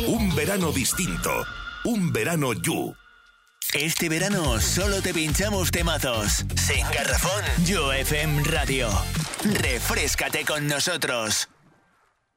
Un verano distinto. Un verano You. Este verano solo te pinchamos temazos. Sin garrafón, You FM Radio. Refréscate con nosotros.